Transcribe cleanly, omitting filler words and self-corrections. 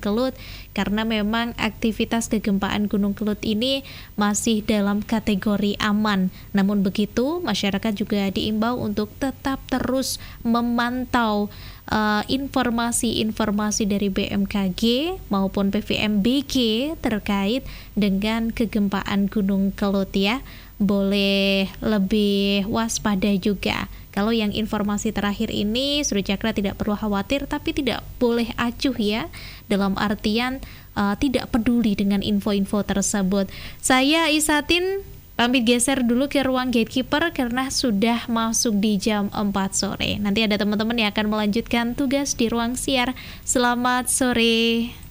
Kelut, karena memang aktivitas kegempaan Gunung Kelut ini masih dalam kategori aman. Namun begitu, masyarakat juga diimbau untuk tetap terus memantau informasi-informasi dari BMKG maupun PVMBG terkait dengan kegempaan Gunung Kelut ya. Boleh lebih waspada juga. Kalau yang informasi terakhir ini, Surya Cakra tidak perlu khawatir, tapi tidak boleh acuh ya, dalam artian tidak peduli dengan info-info tersebut. Saya Isatin pamit geser dulu ke ruang gatekeeper karena sudah masuk di jam 4 sore. Nanti ada teman-teman yang akan melanjutkan tugas di ruang siar. Selamat sore.